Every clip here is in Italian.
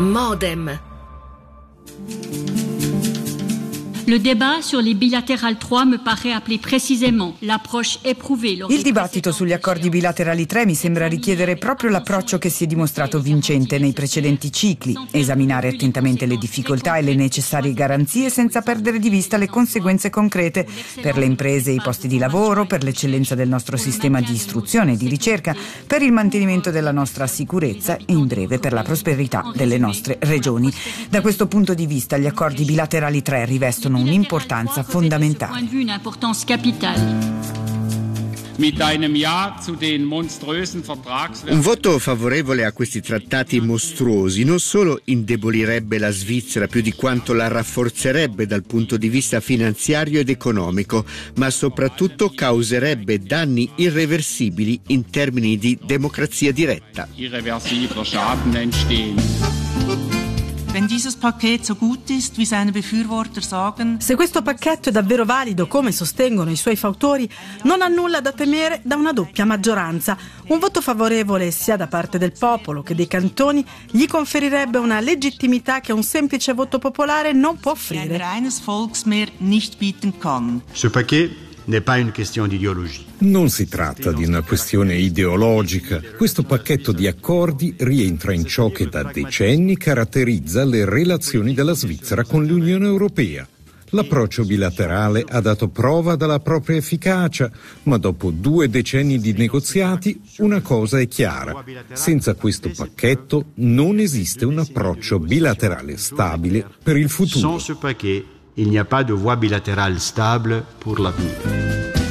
Modem. Le débat sur les bilatérales 3 me paraît appeler précisément l'approche éprouvée. Il dibattito sugli accordi bilaterali 3 mi sembra richiedere proprio l'approccio che si è dimostrato vincente nei precedenti cicli: esaminare attentamente le difficoltà e le necessarie garanzie senza perdere di vista le conseguenze concrete per le imprese e i posti di lavoro, per l'eccellenza del nostro sistema di istruzione e di ricerca, per il mantenimento della nostra sicurezza e in breve per la prosperità delle nostre regioni. Da questo punto di vista gli accordi bilaterali 3 rivestono un'importanza fondamentale. Un voto favorevole a questi trattati mostruosi non solo indebolirebbe la Svizzera più di quanto la rafforzerebbe dal punto di vista finanziario ed economico, ma soprattutto causerebbe danni irreversibili in termini di democrazia diretta. Se questo pacchetto è davvero valido, come sostengono i suoi fautori, non ha nulla da temere da una doppia maggioranza. Un voto favorevole sia da parte del popolo che dei cantoni gli conferirebbe una legittimità che un semplice voto popolare non può offrire. Ce paquet n'est pas une question d'idéologie. Non si tratta di una questione ideologica. Questo pacchetto di accordi rientra in ciò che da decenni caratterizza le relazioni della Svizzera con l'Unione Europea. L'approccio bilaterale ha dato prova della propria efficacia, ma dopo 2 decenni di negoziati una cosa è chiara: senza questo pacchetto non esiste un approccio bilaterale stabile per il futuro. Sans ce paquet, il n'y a pas de voie bilatérale stable pour l'avenir.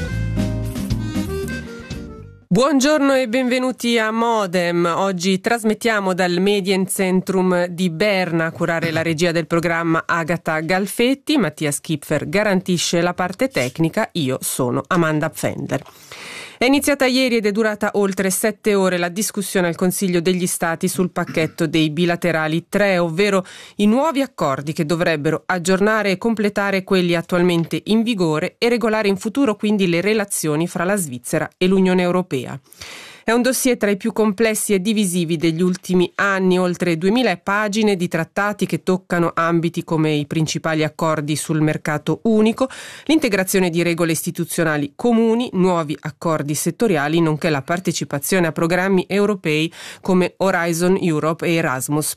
Buongiorno e benvenuti a Modem. Oggi trasmettiamo dal Medienzentrum di Berna. A curare la regia del programma Agata Galfetti, Mattia Schipfer garantisce la parte tecnica, io sono Amanda Pfändler. È iniziata ieri ed è durata oltre 7 ore la discussione al Consiglio degli Stati sul pacchetto dei bilaterali 3, ovvero i nuovi accordi che dovrebbero aggiornare e completare quelli attualmente in vigore e regolare in futuro quindi le relazioni fra la Svizzera e l'Unione Europea. È un dossier tra i più complessi e divisivi degli ultimi anni, oltre 2000 pagine di trattati che toccano ambiti come i principali accordi sul mercato unico, l'integrazione di regole istituzionali comuni, nuovi accordi settoriali, nonché la partecipazione a programmi europei come Horizon Europe e Erasmus+.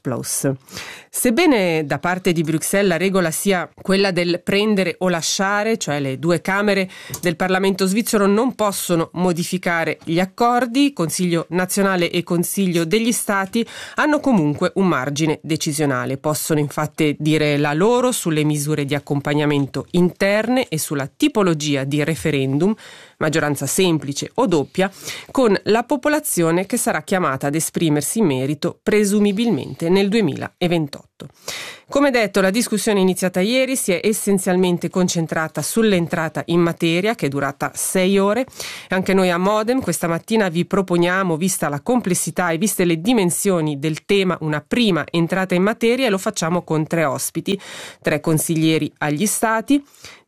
Sebbene da parte di Bruxelles la regola sia quella del prendere o lasciare, cioè le 2 camere del Parlamento svizzero non possono modificare gli accordi, Consiglio nazionale e Consiglio degli Stati hanno comunque un margine decisionale. Possono infatti dire la loro sulle misure di accompagnamento interne e sulla tipologia di referendum, maggioranza semplice o doppia, con la popolazione che sarà chiamata ad esprimersi in merito presumibilmente nel 2028. Come detto, la discussione iniziata ieri si è essenzialmente concentrata sull'entrata in materia, che è durata 6 ore. Anche noi a Modem questa mattina vi proponiamo, vista la complessità e viste le dimensioni del tema, una prima entrata in materia, e lo facciamo con 3 ospiti, 3 consiglieri agli Stati,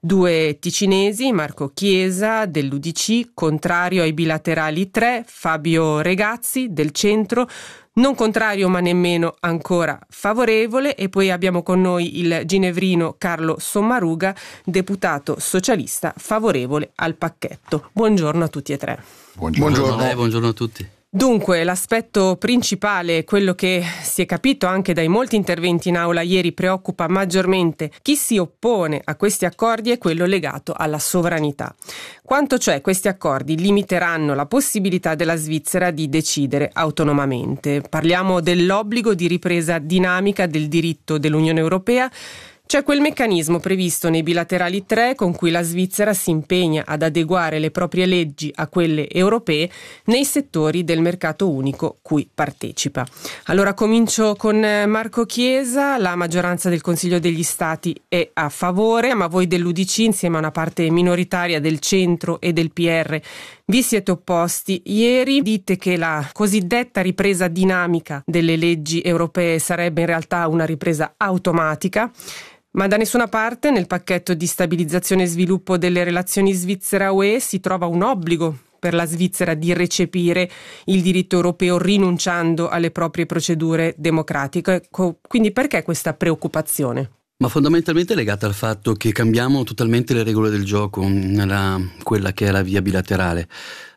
2 ticinesi, Marco Chiesa dell'UDC, contrario ai bilaterali 3, Fabio Regazzi del Centro, non contrario ma nemmeno ancora favorevole, e poi abbiamo con noi il ginevrino Carlo Sommaruga, deputato socialista favorevole al pacchetto. Buongiorno a tutti e 3. Buongiorno a tutti. Dunque, l'aspetto principale, quello che si è capito anche dai molti interventi in aula ieri, preoccupa maggiormente chi si oppone a questi accordi, è quello legato alla sovranità. Quanto cioè questi accordi limiteranno la possibilità della Svizzera di decidere autonomamente. Parliamo dell'obbligo di ripresa dinamica del diritto dell'Unione Europea. C'è quel meccanismo previsto nei bilaterali 3 con cui la Svizzera si impegna ad adeguare le proprie leggi a quelle europee nei settori del mercato unico cui partecipa. Allora comincio con Marco Chiesa. La maggioranza del Consiglio degli Stati è a favore, ma voi dell'UDC, insieme a una parte minoritaria del Centro e del PR, vi siete opposti. Ieri dite che la cosiddetta ripresa dinamica delle leggi europee sarebbe in realtà una ripresa automatica. Ma da nessuna parte nel pacchetto di stabilizzazione e sviluppo delle relazioni Svizzera-UE si trova un obbligo per la Svizzera di recepire il diritto europeo rinunciando alle proprie procedure democratiche. Quindi perché questa preoccupazione? Ma fondamentalmente è legata al fatto che cambiamo totalmente le regole del gioco nella quella che è la via bilaterale.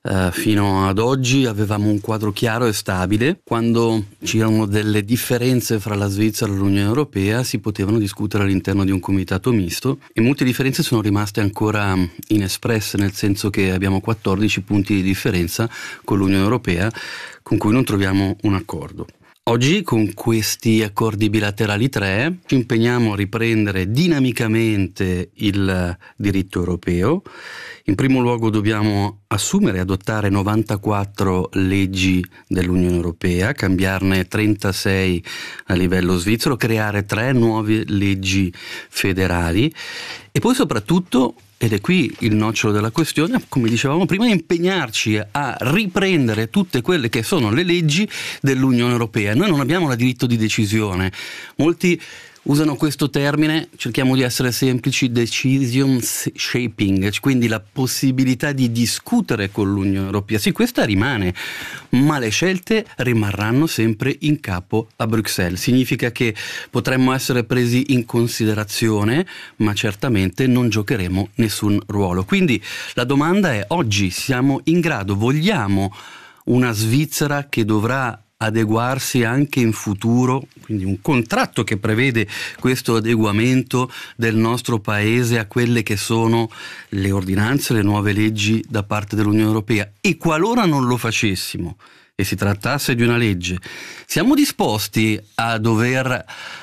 Fino ad oggi avevamo un quadro chiaro e stabile. Quando c'erano delle differenze fra la Svizzera e l'Unione Europea si potevano discutere all'interno di un comitato misto, e molte differenze sono rimaste ancora inespresse, nel senso che abbiamo 14 punti di differenza con l'Unione Europea con cui non troviamo un accordo. Oggi, con questi accordi bilaterali 3, ci impegniamo a riprendere dinamicamente il diritto europeo. In primo luogo dobbiamo assumere e adottare 94 leggi dell'Unione Europea, cambiarne 36 a livello svizzero, creare 3 nuove leggi federali e poi soprattutto, ed è qui il nocciolo della questione, come dicevamo prima, impegnarci a riprendere tutte quelle che sono le leggi dell'Unione Europea. Noi non abbiamo il diritto di decisione. Molti usano questo termine, cerchiamo di essere semplici, decision shaping, quindi la possibilità di discutere con l'Unione Europea. Sì, questa rimane, ma le scelte rimarranno sempre in capo a Bruxelles. Significa che potremmo essere presi in considerazione, ma certamente non giocheremo nessun ruolo. Quindi la domanda è: oggi siamo in grado, vogliamo una Svizzera che dovrà adeguarsi anche in futuro, quindi un contratto che prevede questo adeguamento del nostro paese a quelle che sono le ordinanze, le nuove leggi da parte dell'Unione Europea? E qualora non lo facessimo e si trattasse di una legge, siamo disposti a dover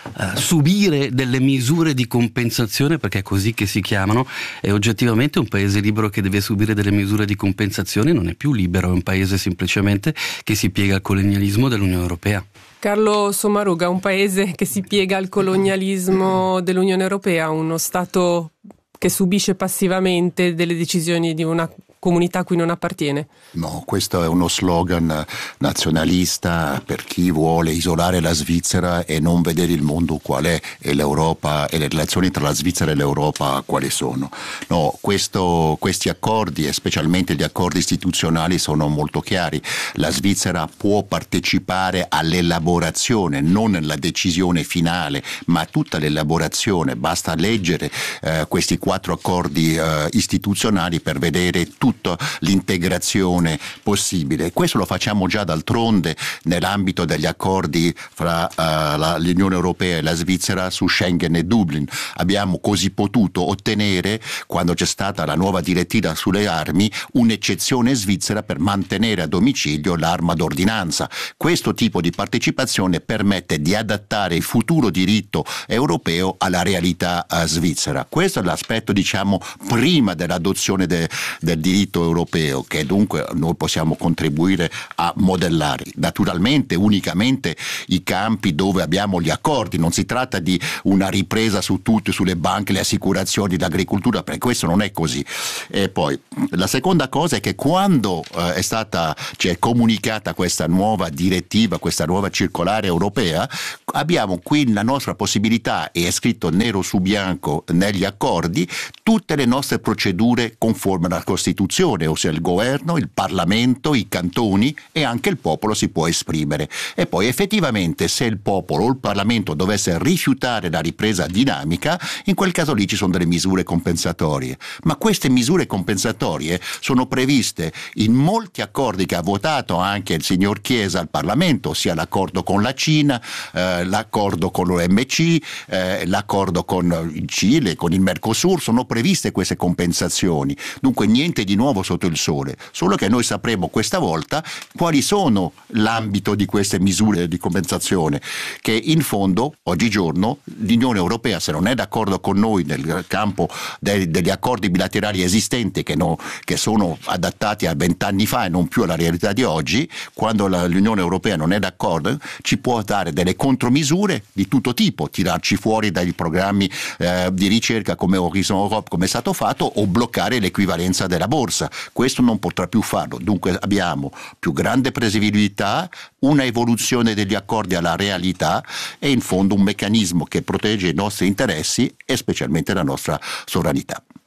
subire delle misure di compensazione, perché è così che si chiamano? E oggettivamente un paese libero che deve subire delle misure di compensazione non è più libero, è un paese semplicemente che si piega al colonialismo dell'Unione Europea. Carlo Sommaruga, un paese che si piega al colonialismo dell'Unione Europea, uno Stato che subisce passivamente delle decisioni di una comunità a cui non appartiene? No, questo è uno slogan nazionalista per chi vuole isolare la Svizzera e non vedere il mondo qual è, e l'Europa e le relazioni tra la Svizzera e l'Europa quali sono. No, questi accordi, e specialmente gli accordi istituzionali, sono molto chiari. La Svizzera può partecipare all'elaborazione, non alla decisione finale, ma a tutta l'elaborazione. Basta leggere questi 4 accordi istituzionali per vedere tutta l'integrazione possibile. Questo lo facciamo già d'altronde nell'ambito degli accordi fra l'Unione Europea e la Svizzera su Schengen e Dublin. Abbiamo così potuto ottenere, quando c'è stata la nuova direttiva sulle armi, un'eccezione svizzera per mantenere a domicilio l'arma d'ordinanza. Questo tipo di partecipazione permette di adattare il futuro diritto europeo alla realtà svizzera. Questo è l'aspetto, diciamo, prima dell'adozione del diritto europeo, che dunque noi possiamo contribuire a modellare. Naturalmente unicamente i campi dove abbiamo gli accordi, non si tratta di una ripresa su tutto, sulle banche, le assicurazioni, l'agricoltura, perché questo non è così. E poi la seconda cosa è che quando è stata comunicata questa nuova direttiva, questa nuova circolare europea, abbiamo qui la nostra possibilità, e è scritto nero su bianco negli accordi, tutte le nostre procedure conformi alla Costituzione, ossia il governo, il Parlamento, i cantoni e anche il popolo si può esprimere. E poi effettivamente, se il popolo o il Parlamento dovesse rifiutare la ripresa dinamica, in quel caso lì ci sono delle misure compensatorie. Ma queste misure compensatorie sono previste in molti accordi che ha votato anche il signor Chiesa al Parlamento, ossia l'accordo con la Cina, l'accordo con l'OMC, l'accordo con il Cile, con il Mercosur. Sono previste queste compensazioni. Dunque niente di nuovo sotto il sole, solo che noi sapremo questa volta quali sono l'ambito di queste misure di compensazione, che in fondo oggigiorno l'Unione Europea, se non è d'accordo con noi nel campo degli accordi bilaterali esistenti che sono adattati a 20 anni fa e non più alla realtà di oggi, quando l'Unione Europea non è d'accordo ci può dare delle contromisure di tutto tipo, tirarci fuori dai programmi di ricerca come Horizon Europe, come è stato fatto, o bloccare l'equivalenza della borsa. Questo non potrà più farlo. Dunque abbiamo più grande prevedibilità, una evoluzione degli accordi alla realtà e in fondo un meccanismo che protegge i nostri interessi e specialmente la nostra sovranità.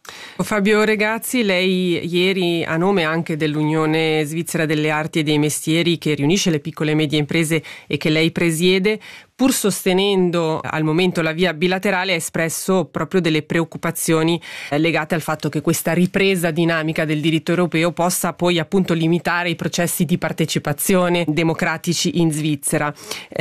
Fabio Regazzi, lei ieri, a nome anche dell'Unione Svizzera delle Arti e dei Mestieri, che riunisce le piccole e medie imprese e che lei presiede, pur sostenendo al momento la via bilaterale, ha espresso proprio delle preoccupazioni legate al fatto che questa ripresa dinamica del diritto europeo possa poi appunto limitare i processi di partecipazione democratici in Svizzera.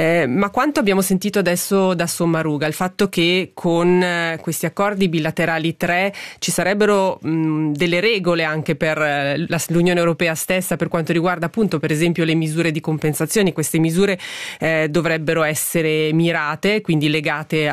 Ma quanto abbiamo sentito adesso da Sommaruga, il fatto che con questi accordi bilaterali 3 ci sarebbero delle regole anche per l'Unione Europea stessa per quanto riguarda appunto per esempio le misure di compensazione. Queste misure dovrebbero essere mirate, quindi legate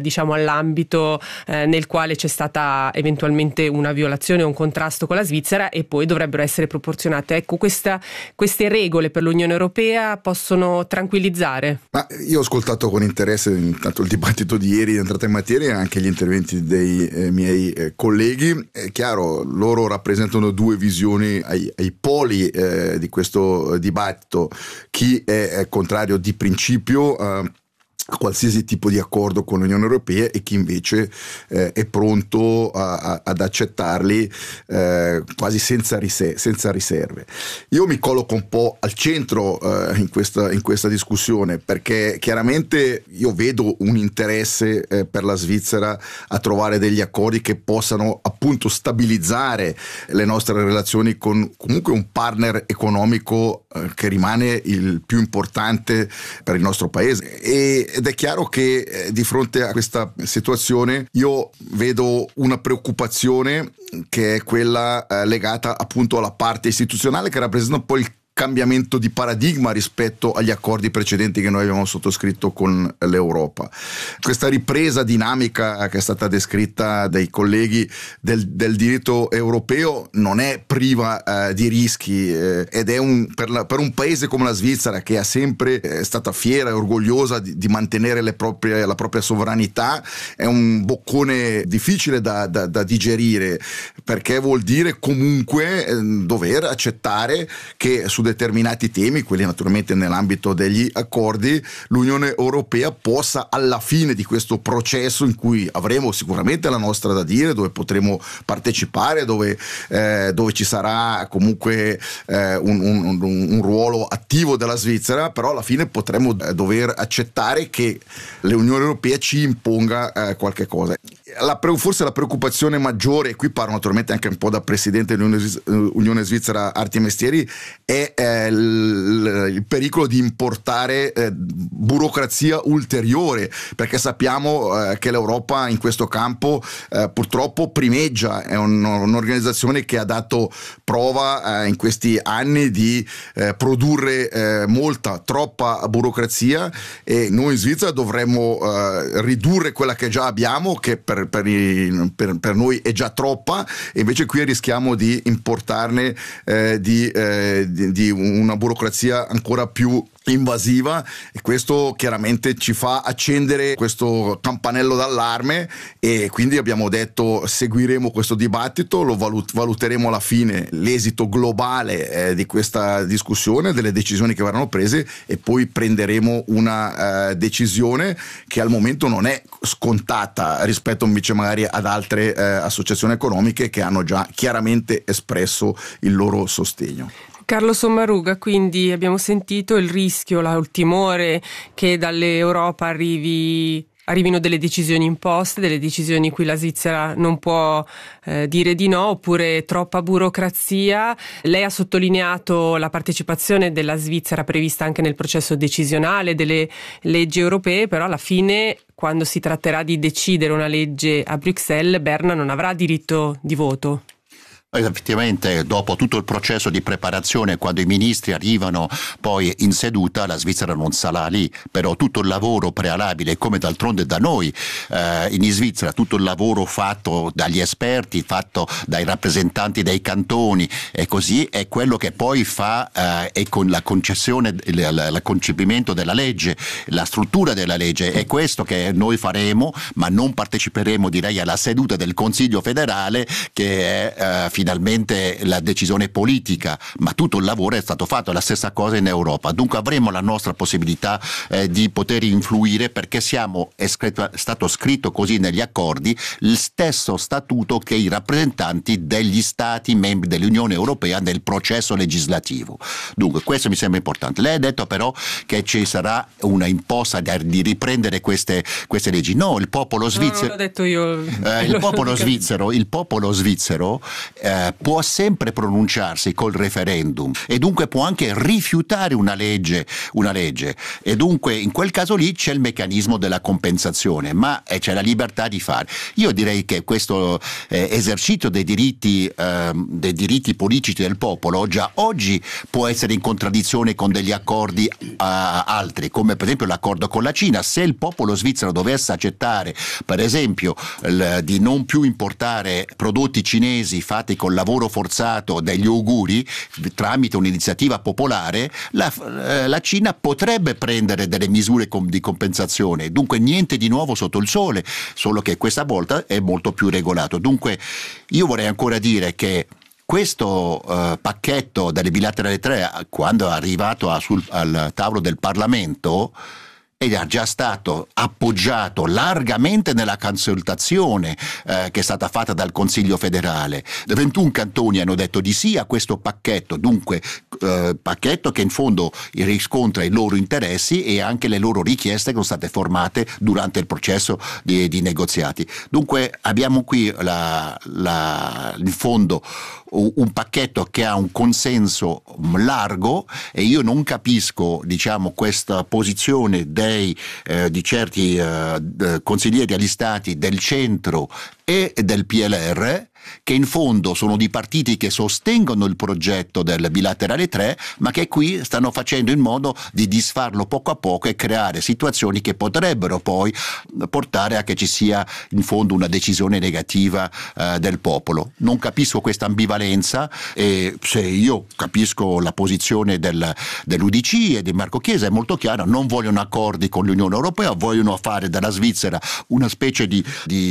all'ambito nel quale c'è stata eventualmente una violazione o un contrasto con la Svizzera, e poi dovrebbero essere proporzionate. Ecco, queste regole per l'Unione Europea possono tranquillizzare? Ma io ho ascoltato con interesse intanto il dibattito di ieri di entrata in materia e anche gli interventi dei miei colleghi. È chiaro, loro rappresentano due visioni ai poli di questo dibattito: chi è contrario di principio a qualsiasi tipo di accordo con l'Unione Europea e chi invece è pronto ad accettarli quasi senza riserve. Io mi colloco un po' al centro in questa discussione, perché chiaramente io vedo un interesse per la Svizzera a trovare degli accordi che possano appunto stabilizzare le nostre relazioni con comunque un partner economico che rimane il più importante per il nostro paese. Ed è chiaro che di fronte a questa situazione io vedo una preoccupazione che è quella legata appunto alla parte istituzionale, che rappresenta un po' il cambiamento di paradigma rispetto agli accordi precedenti che noi abbiamo sottoscritto con l'Europa. Questa ripresa dinamica che è stata descritta dai colleghi del diritto europeo non è priva di rischi ed è per un paese come la Svizzera, che è sempre stata fiera e orgogliosa di mantenere la propria sovranità, è un boccone difficile da digerire, perché vuol dire comunque dover accettare che su determinati temi, quelli naturalmente nell'ambito degli accordi, l'Unione Europea possa alla fine di questo processo, in cui avremo sicuramente la nostra da dire, dove potremo partecipare, dove ci sarà comunque un ruolo attivo della Svizzera, però alla fine potremo dover accettare che l'Unione Europea ci imponga qualche cosa. Forse la preoccupazione maggiore, e qui parlo naturalmente anche un po' da presidente dell'Unione Svizzera Arti e Mestieri, è il pericolo di importare burocrazia ulteriore, perché sappiamo che l'Europa in questo campo purtroppo primeggia. È un'organizzazione che ha dato prova in questi anni di produrre troppa burocrazia, e noi in Svizzera dovremmo ridurre quella che già abbiamo, che per noi è già troppa, e invece qui rischiamo di importarne di una burocrazia ancora più invasiva, e questo chiaramente ci fa accendere questo campanello d'allarme, e quindi abbiamo detto seguiremo questo dibattito, lo valuteremo alla fine l'esito globale di questa discussione, delle decisioni che verranno prese, e poi prenderemo una decisione che al momento non è scontata rispetto invece magari ad altre associazioni economiche che hanno già chiaramente espresso il loro sostegno. Carlo Sommaruga, quindi abbiamo sentito il rischio, il timore che dall'Europa arrivino delle decisioni imposte, delle decisioni cui la Svizzera non può dire di no, oppure troppa burocrazia. Lei ha sottolineato la partecipazione della Svizzera prevista anche nel processo decisionale delle leggi europee, però alla fine, quando si tratterà di decidere una legge a Bruxelles, Berna non avrà diritto di voto. Effettivamente, dopo tutto il processo di preparazione, quando i ministri arrivano poi in seduta, la Svizzera non sarà lì, però tutto il lavoro prealabile, come d'altronde da noi in Svizzera, tutto il lavoro fatto dagli esperti, fatto dai rappresentanti dei cantoni e così, è quello che poi fa e con la concessione, il concepimento della legge, la struttura della legge, è questo che noi faremo, ma non parteciperemo, direi, alla seduta del Consiglio federale, che è finalmente la decisione politica, ma tutto il lavoro è stato fatto, la stessa cosa in Europa. Dunque avremo la nostra possibilità di poter influire, perché è stato scritto così negli accordi, il stesso statuto che i rappresentanti degli Stati membri dell'Unione Europea nel processo legislativo. Dunque questo mi sembra importante. Lei ha detto però che ci sarà una imposta di riprendere queste leggi. No, il popolo svizzero. No, non l'ho detto io. Il popolo svizzero può sempre pronunciarsi col referendum e dunque può anche rifiutare una legge, e dunque in quel caso lì c'è il meccanismo della compensazione, ma c'è la libertà di fare. Io direi che questo esercizio dei diritti politici del popolo già oggi può essere in contraddizione con degli accordi altri, come per esempio l'accordo con la Cina. Se il popolo svizzero dovesse accettare per esempio di non più importare prodotti cinesi fatti con lavoro forzato degli uiguri tramite un'iniziativa popolare, la Cina potrebbe prendere delle misure di compensazione. Dunque niente di nuovo sotto il sole, solo che questa volta è molto più regolato. Dunque io vorrei ancora dire che questo pacchetto delle bilaterali 3, quando è arrivato al tavolo del Parlamento, era già stato appoggiato largamente nella consultazione che è stata fatta dal Consiglio federale. 21 cantoni hanno detto di sì a questo pacchetto, dunque pacchetto che in fondo riscontra i loro interessi e anche le loro richieste che sono state formate durante il processo di negoziati. Dunque abbiamo qui in fondo un pacchetto che ha un consenso largo, e io non capisco questa posizione di certi consiglieri agli stati del centro e del PLR, che in fondo sono di partiti che sostengono il progetto del bilaterale 3, ma che qui stanno facendo in modo di disfarlo poco a poco e creare situazioni che potrebbero poi portare a che ci sia in fondo una decisione negativa del popolo. Non capisco questa ambivalenza, e se io capisco la posizione dell'UDC e di Marco Chiesa è molto chiara: non vogliono accordi con l'Unione Europea, vogliono fare della Svizzera una specie di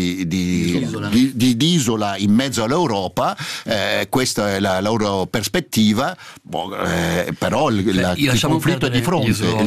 isola in mezzo all'Europa. Questa è la loro prospettiva, però il conflitto è di fronte, il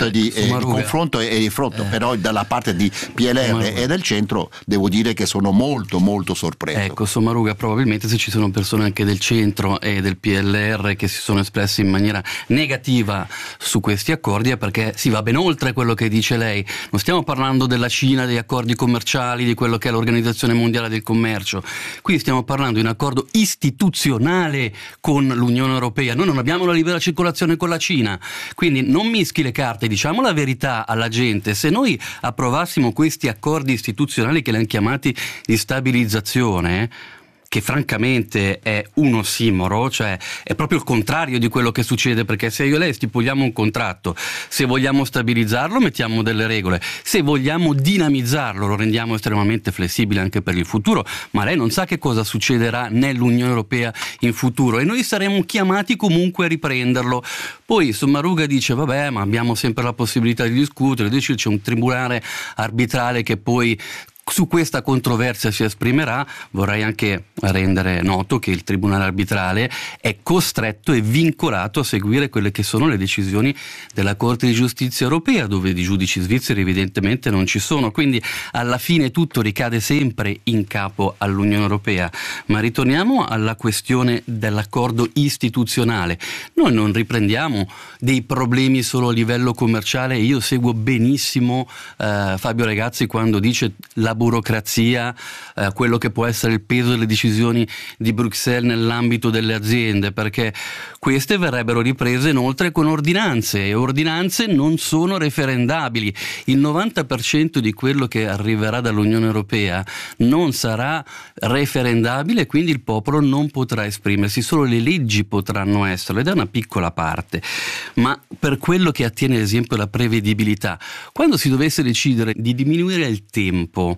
confronto è di fronte, però dalla parte di PLR e del centro devo dire che sono molto molto sorpreso. Ecco, Sommaruga, probabilmente se ci sono persone anche del centro e del PLR che si sono espresse in maniera negativa su questi accordi, è perché si va ben oltre quello che dice lei. Non stiamo parlando della Cina, degli accordi commerciali, di quello che è l'Organizzazione Mondiale del Commercio. Qui stiamo parlando di un accordo istituzionale con l'Unione Europea. Noi non abbiamo la libera circolazione con la Cina, quindi non mischi le carte, diciamo la verità alla gente. Se noi approvassimo questi accordi istituzionali, che li hanno chiamati di stabilizzazione, che francamente è un ossimoro, cioè è proprio il contrario di quello che succede, perché se io e lei stipuliamo un contratto, se vogliamo stabilizzarlo mettiamo delle regole, se vogliamo dinamizzarlo lo rendiamo estremamente flessibile anche per il futuro, ma lei non sa che cosa succederà nell'Unione Europea in futuro e noi saremo chiamati comunque a riprenderlo. Poi Sommaruga dice vabbè, ma abbiamo sempre la possibilità di discutere, c'è un tribunale arbitrale che poi su questa controversia si esprimerà. Vorrei anche rendere noto che il Tribunale arbitrale è costretto e vincolato a seguire quelle che sono le decisioni della Corte di Giustizia europea, dove i giudici svizzeri evidentemente non ci sono, quindi alla fine tutto ricade sempre in capo all'Unione Europea. Ma ritorniamo alla questione dell'accordo istituzionale. Noi non riprendiamo dei problemi solo a livello commerciale. Io seguo benissimo Fabio Regazzi quando dice la burocrazia, quello che può essere il peso delle decisioni di Bruxelles nell'ambito delle aziende, perché queste verrebbero riprese inoltre con ordinanze, e ordinanze non sono referendabili. Il 90% di quello che arriverà dall'Unione Europea non sarà referendabile, quindi il popolo non potrà esprimersi, solo le leggi potranno esserlo, ed è una piccola parte. Ma per quello che attiene ad esempio alla prevedibilità, quando si dovesse decidere di diminuire il tempo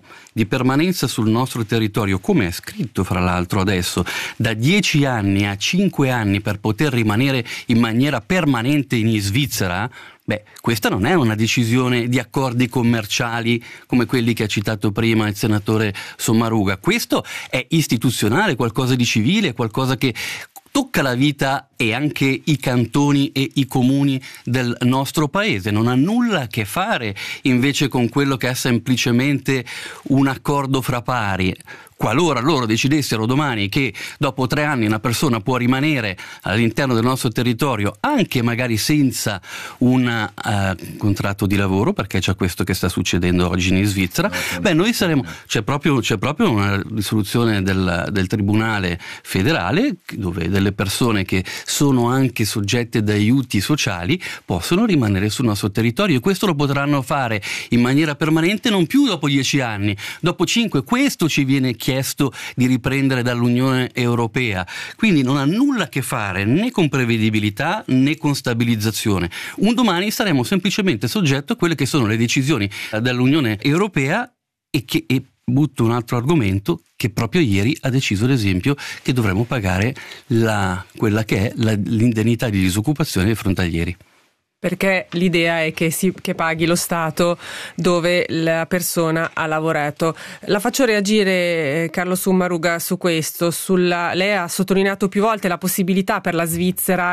di permanenza sul nostro territorio, come è scritto fra l'altro adesso, da 10 anni a 5 anni per poter rimanere in maniera permanente in Svizzera, questa non è una decisione di accordi commerciali come quelli che ha citato prima il senatore Sommaruga. Questo è istituzionale, qualcosa di civile, qualcosa che tocca la vita e anche i cantoni e i comuni del nostro paese. Non ha nulla a che fare invece con quello che è semplicemente un accordo fra pari. Qualora loro decidessero domani che dopo 3 anni una persona può rimanere all'interno del nostro territorio anche magari senza un contratto di lavoro, perché c'è questo che sta succedendo oggi in Svizzera, noi saremo, c'è proprio una risoluzione del Tribunale federale dove delle persone che sono anche soggette ad aiuti sociali possono rimanere sul nostro territorio, e questo lo potranno fare in maniera permanente non più dopo 10 anni, dopo 5. Questo ci viene chiesto di riprendere dall'Unione Europea, quindi non ha nulla a che fare né con prevedibilità né con stabilizzazione. Un domani saremo semplicemente soggetti a quelle che sono le decisioni dell'Unione Europea, e butto un altro argomento che proprio ieri ha deciso, ad esempio, che dovremo pagare quella che è l'indennità di disoccupazione dei frontalieri. Perché l'idea è che paghi lo Stato dove la persona ha lavorato. La faccio reagire, Carlo Sommaruga, su questo. Lei ha sottolineato più volte la possibilità per la Svizzera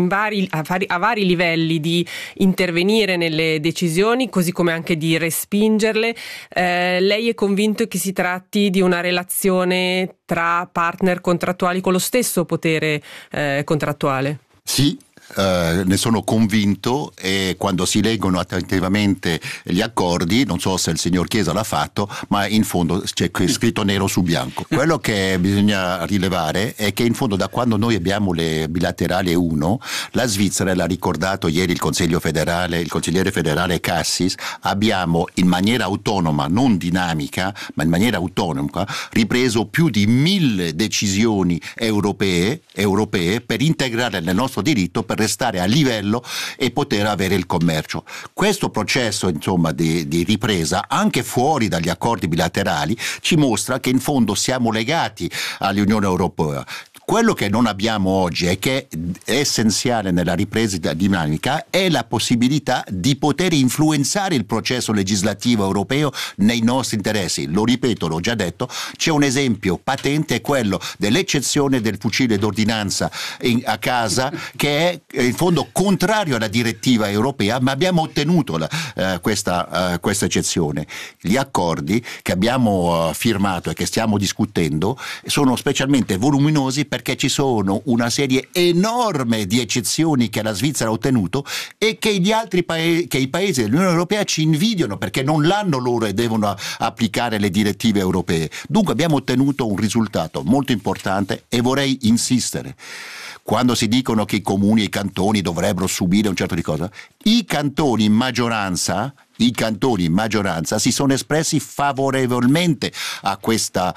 a vari livelli di intervenire nelle decisioni, così come anche di respingerle. Lei è convinto che si tratti di una relazione tra partner contrattuali con lo stesso potere contrattuale? Sì. Ne sono convinto, e quando si leggono attentamente gli accordi, non so se il signor Chiesa l'ha fatto, ma in fondo c'è scritto nero su bianco. Quello che bisogna rilevare è che in fondo, da quando noi abbiamo le bilaterali 1, la Svizzera, l'ha ricordato ieri il consigliere federale Cassis, abbiamo in maniera autonoma, non dinamica, ma in maniera autonoma, ripreso più di 1000 decisioni europee per integrare nel nostro diritto, per restare a livello e poter avere il commercio. Questo processo, insomma, di ripresa anche fuori dagli accordi bilaterali ci mostra che in fondo siamo legati all'Unione Europea. Quello che non abbiamo oggi e che è essenziale nella ripresa dinamica è la possibilità di poter influenzare il processo legislativo europeo nei nostri interessi. Lo ripeto, l'ho già detto, c'è un esempio patente, è quello dell'eccezione del fucile d'ordinanza a casa, che è in fondo contrario alla direttiva europea, ma abbiamo ottenuto questa eccezione. Gli accordi che abbiamo firmato e che stiamo discutendo sono specialmente voluminosi perché ci sono una serie enorme di eccezioni che la Svizzera ha ottenuto e che i paesi dell'Unione Europea ci invidiano perché non l'hanno loro e devono applicare le direttive europee. Dunque abbiamo ottenuto un risultato molto importante e vorrei insistere. Quando si dicono che i comuni e i cantoni dovrebbero subire un certo di cosa, i cantoni in maggioranza si sono espressi favorevolmente a questo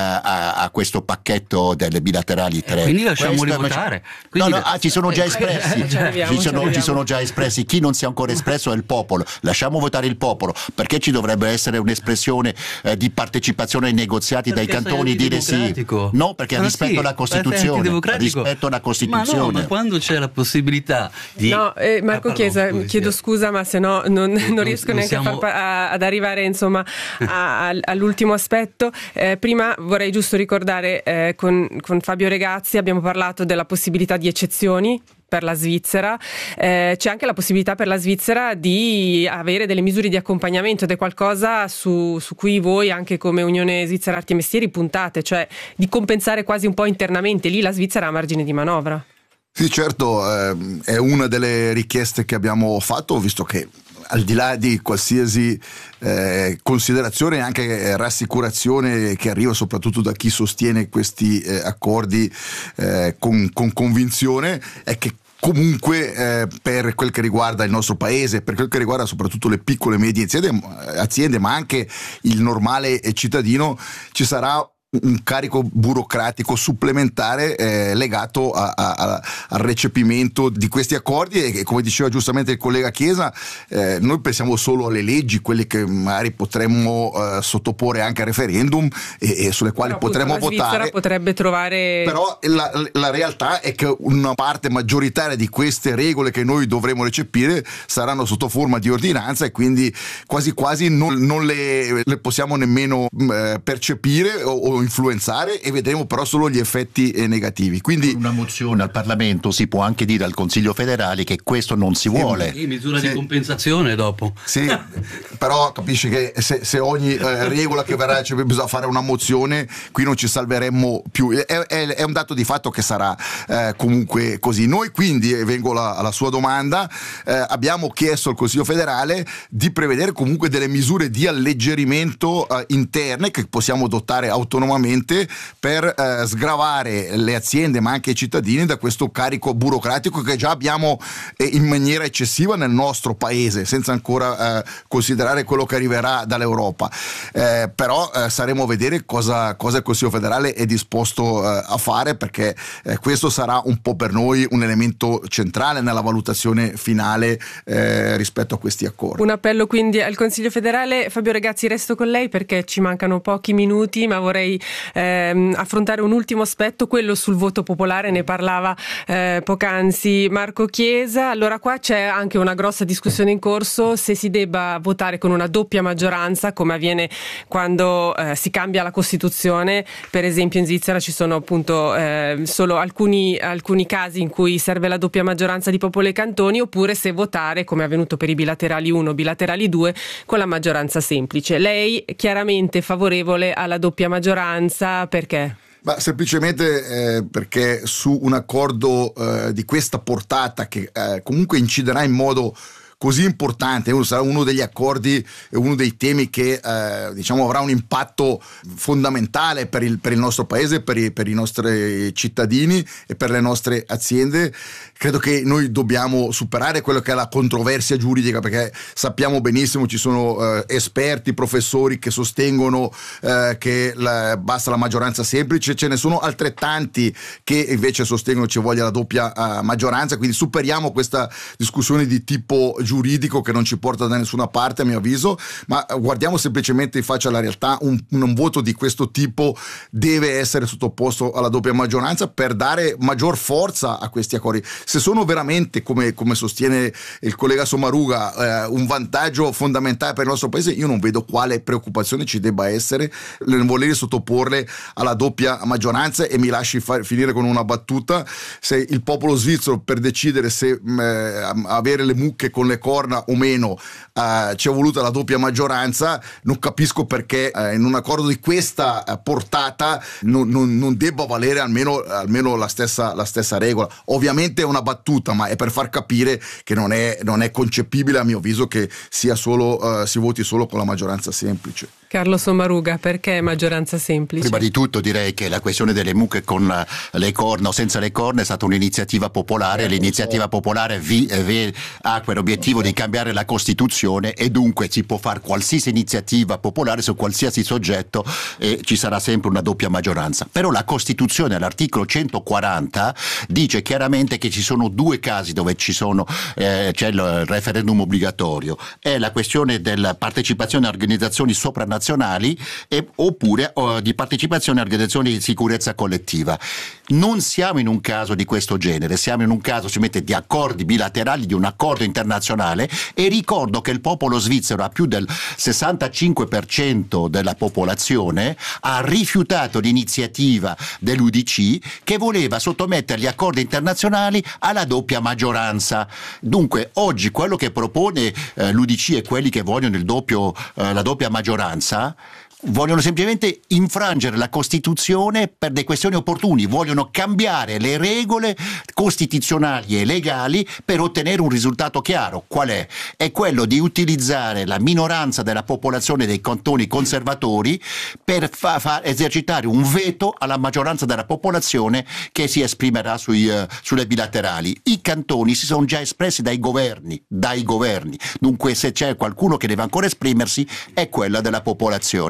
pacchetto delle bilaterali 3. Quindi lasciamoli votare. Ci sono già espressi. Ci sono già espressi. Chi non si è ancora espresso è il popolo. Lasciamo votare il popolo, perché ci dovrebbe essere un'espressione di partecipazione ai negoziati dai cantoni, dire sì. No, perché rispetto alla Costituzione. Ma no, ma quando c'è la possibilità di... No, Marco Chiesa, chiedo scusa, ma se no non riesco neanche ad arrivare, insomma, all'ultimo aspetto. Prima vorrei giusto ricordare, con Fabio Regazzi abbiamo parlato della possibilità di eccezioni per la Svizzera. C'è anche la possibilità per la Svizzera di avere delle misure di accompagnamento, ed è qualcosa su cui voi, anche come Unione Svizzera Arti e Mestieri, puntate, cioè di compensare quasi un po' internamente. Lì la Svizzera ha margine di manovra. Sì, certo, è una delle richieste che abbiamo fatto, visto che al di là di qualsiasi considerazione e anche rassicurazione che arriva soprattutto da chi sostiene questi accordi con convinzione, è che comunque per quel che riguarda il nostro paese, per quel che riguarda soprattutto le piccole e medie aziende, ma anche il normale cittadino, ci sarà un carico burocratico supplementare legato al recepimento di questi accordi e come diceva giustamente il collega Chiesa, noi pensiamo solo alle leggi, quelle che magari potremmo sottoporre anche a referendum e sulle quali potremmo votare. La Svizzera potrebbe trovare... Però la realtà è che una parte maggioritaria di queste regole che noi dovremo recepire saranno sotto forma di ordinanza e quindi quasi quasi non le possiamo nemmeno percepire o influenzare e vedremo però solo gli effetti negativi. Quindi una mozione al Parlamento si può anche dire al Consiglio federale che questo non si vuole. Misura di compensazione dopo. Sì, però capisci che se ogni regola che verrà bisogna fare una mozione, qui non ci salveremmo più. È un dato di fatto che sarà comunque così. Noi quindi, e vengo alla sua domanda, abbiamo chiesto al Consiglio federale di prevedere comunque delle misure di alleggerimento interne che possiamo adottare autonomamente per sgravare le aziende ma anche i cittadini da questo carico burocratico che già abbiamo in maniera eccessiva nel nostro paese, senza ancora considerare quello che arriverà dall'Europa. Però saremo a vedere cosa il Consiglio federale è disposto a fare, perché questo sarà un po' per noi un elemento centrale nella valutazione finale rispetto a questi accordi. Un appello quindi al Consiglio federale. Fabio Regazzi, resto con lei perché ci mancano pochi minuti, ma vorrei affrontare un ultimo aspetto, quello sul voto popolare. Ne parlava poc'anzi Marco Chiesa. Allora qua c'è anche una grossa discussione in corso se si debba votare con una doppia maggioranza, come avviene quando si cambia la Costituzione. Per esempio in Svizzera ci sono appunto solo alcuni casi in cui serve la doppia maggioranza di popolo e cantoni, oppure se votare, come è avvenuto per i bilaterali 1, bilaterali 2, con la maggioranza semplice. Lei chiaramente favorevole alla doppia maggioranza, perché? Ma semplicemente perché su un accordo di questa portata che comunque inciderà in modo così importante, sarà uno degli accordi e uno dei temi che avrà un impatto fondamentale per il nostro paese, per i nostri cittadini e per le nostre aziende. Credo che noi dobbiamo superare quello che è la controversia giuridica, perché sappiamo benissimo ci sono esperti, professori che sostengono che basta la maggioranza semplice, ce ne sono altrettanti che invece sostengono ci voglia la doppia maggioranza, quindi superiamo questa discussione di tipo giuridico che non ci porta da nessuna parte, a mio avviso, ma guardiamo semplicemente in faccia alla realtà. Un voto di questo tipo deve essere sottoposto alla doppia maggioranza per dare maggior forza a questi accordi. Se sono veramente, come sostiene il collega Sommaruga, un vantaggio fondamentale per il nostro paese, io non vedo quale preoccupazione ci debba essere nel voler sottoporle alla doppia maggioranza. E mi lasci finire con una battuta: se il popolo svizzero, per decidere se avere le mucche con le corna o meno, ci è voluta la doppia maggioranza, non capisco perché in un accordo di questa portata non debba valere almeno la stessa regola. Ovviamente è una battuta, ma è per far capire che non è concepibile, a mio avviso, che si voti solo con la maggioranza semplice. Carlo Sommaruga, perché maggioranza semplice? Prima di tutto direi che la questione delle mucche con le corna o senza le corna è stata un'iniziativa popolare. L'iniziativa popolare ha quell'obiettivo di cambiare la Costituzione e dunque si può fare qualsiasi iniziativa popolare su qualsiasi soggetto e ci sarà sempre una doppia maggioranza. Però la Costituzione all'articolo 140 dice chiaramente che ci sono due casi dove c'è il referendum obbligatorio: è la questione della partecipazione a organizzazioni sopranazionali oppure di partecipazione a organizzazioni di sicurezza collettiva. Non siamo in un caso di questo genere, siamo in un caso di accordi bilaterali, di un accordo internazionale, e ricordo che il popolo svizzero, a più del 65% della popolazione, ha rifiutato l'iniziativa dell'UDC che voleva sottomettere gli accordi internazionali alla doppia maggioranza. Dunque oggi quello che propone l'UDC e quelli che vogliono la doppia maggioranza vogliono semplicemente infrangere la Costituzione per delle questioni opportuni, vogliono cambiare le regole costituzionali e legali per ottenere un risultato chiaro. Qual è? È quello di utilizzare la minoranza della popolazione dei cantoni conservatori per esercitare un veto alla maggioranza della popolazione che si esprimerà sulle bilaterali. I cantoni si sono già espressi dai governi, dunque se c'è qualcuno che deve ancora esprimersi è quella della popolazione.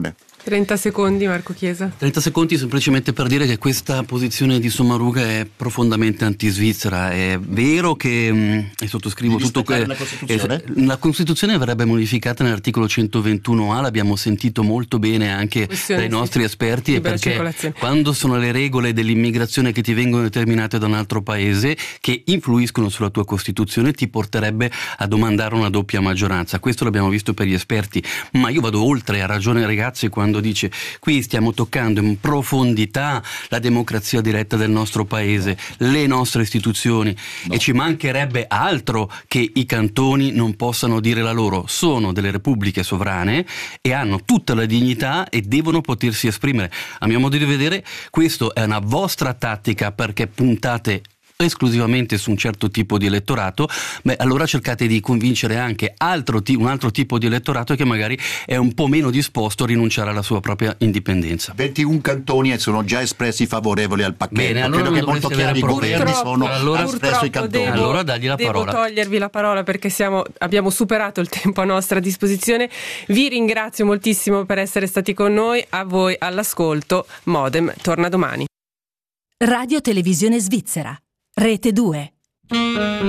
30 secondi, Marco Chiesa. 30 secondi semplicemente per dire che questa posizione di Sommaruga è profondamente anti-svizzera. È vero che, e sottoscrivo tutto quello, la Costituzione verrebbe modificata nell'articolo 121A, l'abbiamo sentito molto bene anche dai nostri esperti, e perché quando sono le regole dell'immigrazione che ti vengono determinate da un altro paese che influiscono sulla tua Costituzione, ti porterebbe a domandare una doppia maggioranza. Questo l'abbiamo visto per gli esperti, ma io vado oltre. Ha ragione Regazzi quando dice qui stiamo toccando in profondità la democrazia diretta del nostro paese, le nostre istituzioni, e ci mancherebbe altro che i cantoni non possano dire la loro. Sono delle repubbliche sovrane e hanno tutta la dignità e devono potersi esprimere. A mio modo di vedere questo è una vostra tattica perché puntate esclusivamente su un certo tipo di elettorato. Allora cercate di convincere anche un altro tipo di elettorato che magari è un po' meno disposto a rinunciare alla sua propria indipendenza. 21 cantoni sono già espressi favorevoli al pacchetto. Bene, allora credo che molto chiaro i governi sono espresso i cantoni. Allora dagli la parola. Devo togliervi la parola perché abbiamo superato il tempo a nostra disposizione. Vi ringrazio moltissimo per essere stati con noi. A voi all'ascolto. Modem torna domani. Radio Televisione Svizzera, Rete 2.